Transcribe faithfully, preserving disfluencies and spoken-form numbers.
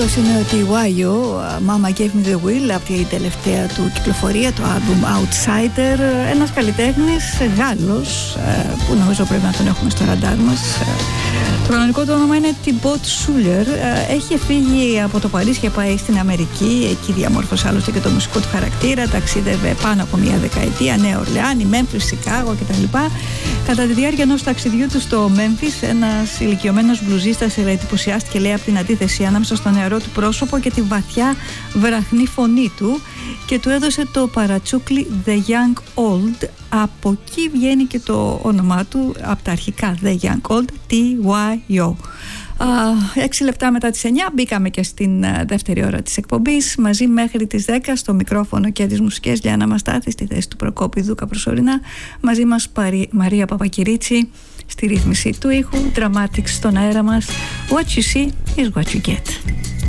αυτός είναι ο τι γουάι ο, Mama Gave Me The Will, από την τελευταία του κυκλοφορία, το άλμπουμ Outsider. Ένας καλλιτέχνης Γάλλος, που νομίζω πρέπει να τον έχουμε στο ραντάρ μας. Το κανονικό του όνομα είναι Thibaut Schuller. Έχει φύγει από το Παρίσι και πάει στην Αμερική. Εκεί διαμόρφωσε άλλωστε και το μουσικό του χαρακτήρα. Ταξίδευε πάνω από μία δεκαετία, Νέα Ορλεάνη, Μέμφις, Σικάγο κτλ. Κατά τη διάρκεια ενός ταξιδιού του στο Μέμφις, ένας ηλικιωμένος μπλουζίστας εντυπωσιάστηκε, λέει, από την αντίθεση ανάμεσα στο νεαρό του πρόσωπο και τη βαθιά βραχνή φωνή του και του έδωσε το παρατσούκλι The Young Old. Από εκεί βγαίνει και το όνομά του, από τα αρχικά The Young Old, τι γουάι ο. Έξι λεπτά μετά τις εννιά μπήκαμε και στην δεύτερη ώρα της εκπομπής, μαζί μέχρι τις δέκα στο μικρόφωνο και τις μουσικές Λιάννα Μαστάθη, στη θέση του Προκόπη Δούκα προσωρινά, μαζί μας Παρι... Μαρία Παπακυρίτσι στη ρύθμιση του ήχου, Dramatics στον αέρα μας. What you see is what you get.